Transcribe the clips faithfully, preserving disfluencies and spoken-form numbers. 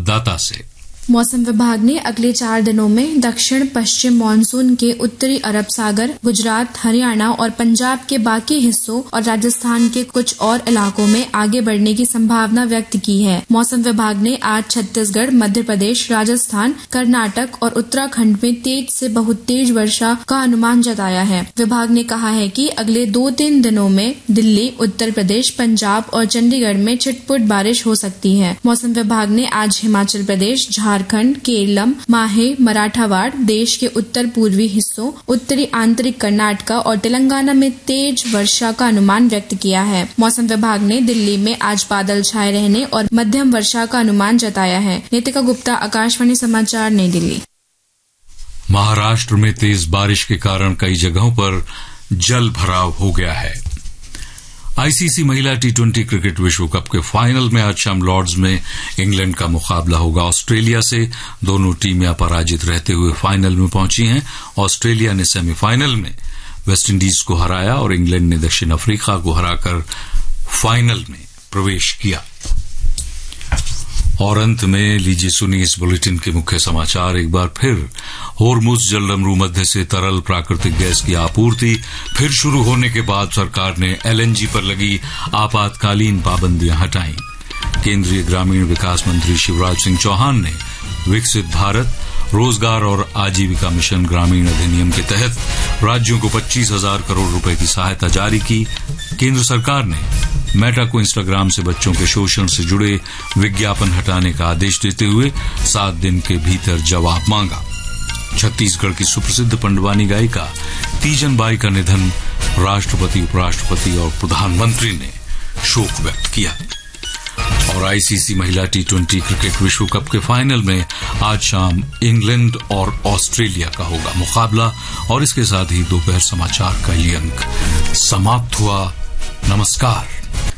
संवाददाता से। मौसम विभाग ने अगले चार दिनों में दक्षिण पश्चिम मानसून के उत्तरी अरब सागर, गुजरात, हरियाणा और पंजाब के बाकी हिस्सों और राजस्थान के कुछ और इलाकों में आगे बढ़ने की संभावना व्यक्त की है। मौसम विभाग ने आज छत्तीसगढ़, मध्य प्रदेश, राजस्थान, कर्नाटक और उत्तराखंड में तेज से बहुत तेज वर्षा का अनुमान जताया है। विभाग ने कहा है कि अगले दो तीन दिनों में दिल्ली, उत्तर प्रदेश, पंजाब और चंडीगढ़ में छिटपुट बारिश हो सकती है। मौसम विभाग ने आज हिमाचल प्रदेश, झारखंड, केरलम, माहे, मराठावाड़, देश के उत्तर पूर्वी हिस्सों, उत्तरी आंतरिक कर्नाटक और तेलंगाना में तेज वर्षा का अनुमान व्यक्त किया है। मौसम विभाग ने दिल्ली में आज बादल छाए रहने और मध्यम वर्षा का अनुमान जताया है। नीतिका गुप्ता, आकाशवाणी समाचार, नई दिल्ली। महाराष्ट्र में तेज बारिश के कारण कई जगहों पर जल भराव हो गया है। आईसीसी महिला टी ट्वेंटी क्रिकेट विश्व कप के फाइनल में आज शाम लॉर्ड्स में इंग्लैंड का मुकाबला होगा ऑस्ट्रेलिया से। दोनों टीमें अपराजित रहते हुए फाइनल में पहुंची हैं। ऑस्ट्रेलिया ने सेमीफाइनल में वेस्टइंडीज को हराया और इंग्लैंड ने दक्षिण अफ्रीका को हराकर फाइनल में प्रवेश किया। और अंत में लीजिए सुनिए इस बुलेटिन के मुख्य समाचार एक बार फिर। होर्मुज जलडमरू मध्य से तरल प्राकृतिक गैस की आपूर्ति फिर शुरू होने के बाद सरकार ने एलएनजी पर लगी आपातकालीन पाबंदियां हटाई। केंद्रीय ग्रामीण विकास मंत्री शिवराज सिंह चौहान ने विकसित भारत रोजगार और आजीविका मिशन ग्रामीण अधिनियम के तहत राज्यों को पच्चीस हजार करोड़ रुपए की सहायता जारी की। केंद्र सरकार ने मेटा को इंस्टाग्राम से बच्चों के शोषण से जुड़े विज्ञापन हटाने का आदेश देते हुए सात दिन के भीतर जवाब मांगा। छत्तीसगढ़ की सुप्रसिद्ध पंडवानी गायिका तीजन बाई का निधन, राष्ट्रपति, उपराष्ट्रपति और प्रधानमंत्री ने शोक व्यक्त किया। और आईसीसी महिला टी ट्वेंटी क्रिकेट विश्व कप के फाइनल में आज शाम इंग्लैंड और ऑस्ट्रेलिया का होगा मुकाबला। और इसके साथ ही दोपहर समाचार का ये अंक समाप्त हुआ। नमस्कार।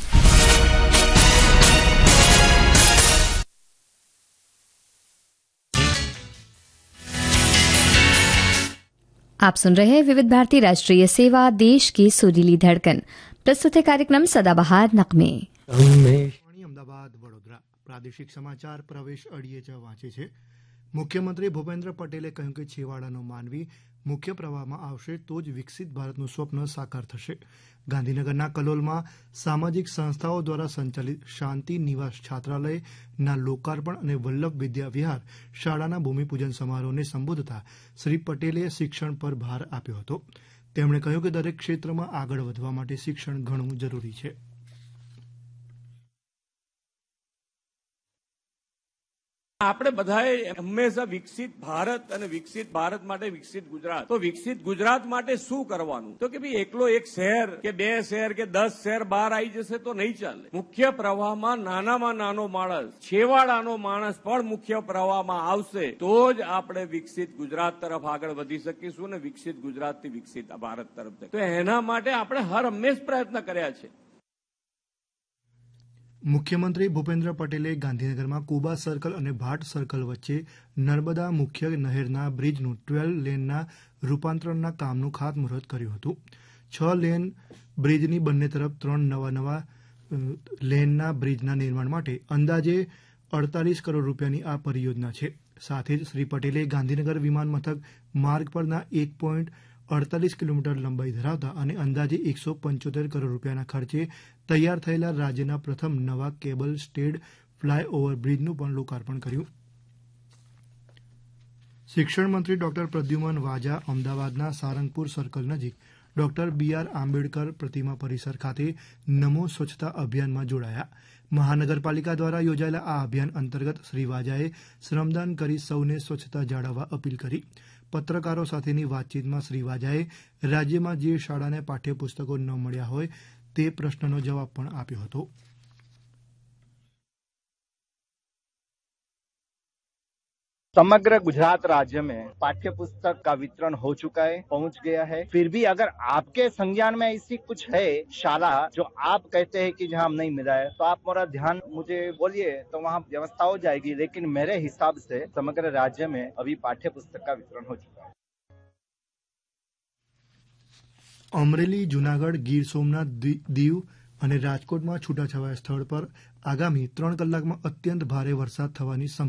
आप सुन रहे हैं विविध भारती राष्ट्रीय सेवा, देश की सुरीली धड़कन। प्रस्तुत है कार्यक्रम सदाबहार नगमे। અમદાવાદ વડોદરા પ્રાદેશિક સમાચાર પ્રવેશ અડિયેચા વાંચે છે। મુખ્યમંત્રી ભૂપેન્દ્ર પટેલે કહ્યું કે છેવાડાનો માનવી મુખ્ય પ્રવાહમાં આવશે તો જ વિકસિત ભારતનું સ્વપ્ન સાકાર થશે। ગાંધીનગરના કલોલમાં સામાજિક સંસ્થાઓ દ્વારા સંચાલિત શાંતિ નિવાસ છાત્રાલયના લોકાર્પણ અને વલ્લભ વિદ્યા વિહાર શાળાના ભૂમિપૂજન સમારોહને સંબોધતા શ્રી પટેલે શિક્ષણ પર ભાર આપ્યો હતો। તેમણે કહ્યું કે દરેક ક્ષેત્રમાં આગળ વધવા માટે શિક્ષણ ઘણું જરૂરી છે। આપણે બધાએ હંમેશા વિકસિત ભારત અને વિકસિત ભારત માટે વિકસિત ગુજરાત, તો વિકસિત ગુજરાત માટે શું કરવાનું? તો કે ભાઈ એકલો એક શહેર કે બે શહેર કે દસ શહેર બહાર આવી જશે તો નહીં ચાલે। મુખ્ય પ્રવાહમાં નાનામાં નાનો માણસ, છેવાડાનો માણસ પણ મુખ્ય પ્રવાહમાં આવશે તો જ આપણે વિકસિત ગુજરાત તરફ આગળ વધી શકીશું ને વિકસિત ગુજરાતથી વિકસિત ભારત તરફ। તો એના માટે આપણે હર હંમેશ પ્રયત્ન કર્યા છે। મુખ્યમંત્રી ભૂપેન્દ્ર પટેલે ગાંધીનગરમાં કુબા સર્કલ અને ભાટ સર્કલ વચ્ચે નર્મદા મુખ્ય નહેરના બ્રિજનું ટ્વેલ્વ લેનના રૂપાંતરણના કામનું ખાતમુહૂર્ત કર્યું હતું। છ લેન બ્રિજની બંને તરફ ત્રણ નવા નવા લેનના બ્રિજના નિર્માણ માટે અંદાજે અડતાલીસ કરોડ રૂપિયાની આ પરિયોજના છે। સાથે જ શ્રી પટેલે ગાંધીનગર વિમાન મથક માર્ગ પરના એક પોઈન્ટ અડતાલીસ કિલોમીટર લંબાઈ ધરાવતા અને અંદાજે એકસો પંચોતેર કરોડ રૂપિયાના ખર્ચે તૈયાર થયેલા રાજ્યના પ્રથમ નવા કેબલ સ્ટેડ ફ્લાયઓવર બ્રિજનું પણ લોકાર્પણ કર્યું। શિક્ષણ મંત્રી ડોક્ટર પ્રદ્યુમન વાજા અમદાવાદના સારંગપુર સર્કલ નજીક ડોક્ટર બી આર આંબેડકર પ્રતિમા પરિસર ખાતે નમો સ્વચ્છતા અભિયાનમાં જોડાયા। મહાનગરપાલિકા દ્વારા યોજાયેલા આ અભિયાન અંતર્ગત શ્રી વાજાએ શ્રમદાન કરી સૌને સ્વચ્છતા જાળવવા અપીલ કરી। પત્રકારો સાથેની વાતચીતમાં શ્રી વાજાએ રાજ્યમાં જે શાળાને પાઠ્યપુસ્તકો ન મળ્યા હોય તે પ્રશ્નનો જવાબ પણ આપ્યો હતો। समग्र गुजरात राज्य में पाठ्य पुस्तक का वितरण हो चुका है, पहुंच गया है। फिर भी अगर आपके संज्ञान में ऐसी कुछ है शाला जो आप कहते हैं कि जहां नहीं मिला है तो आप मेरा ध्यान मुझे बोलिए तो वहां व्यवस्था हो जाएगी। लेकिन मेरे हिसाब से समग्र राज्य में अभी पाठ्य पुस्तक का वितरण हो चुका है। अमरेली, जूनागढ़, गीर सोमनाथ, दीव અને રાજકોટમાં છૂટાછવાયા સ્થળ પર આગામી ત્રણ કલાકમાં અત્યંત ભારે વરસાદ થવાની